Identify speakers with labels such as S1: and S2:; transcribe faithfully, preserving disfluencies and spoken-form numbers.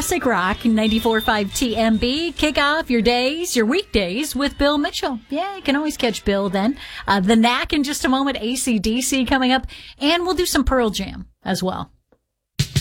S1: Classic Rock ninety-four point five T M B. Kick off your days, your weekdays with Bill Mitchell. Yeah, you can always catch Bill then. Uh, the Knack in just a moment, A C D C coming up, and we'll do some Pearl Jam as well.